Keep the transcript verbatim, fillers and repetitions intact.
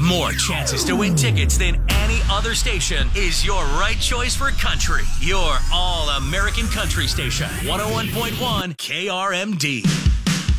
more chances to win tickets than any other station is your right choice for country. Your all-American country station. one oh one point one K R M D.